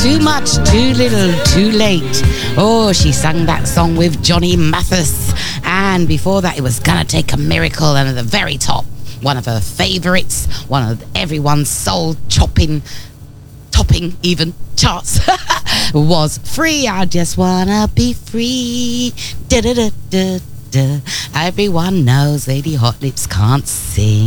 Too much, too little, too late. Oh, she sang that song with Johnny Mathis. And before that, it was Gonna Take a Miracle. And at the very top, one of her favorites, one of everyone's soul-topping even charts was Free. I just wanna be free. Da, da, da, da, da. Everyone knows Lady Hot Lips can't sing.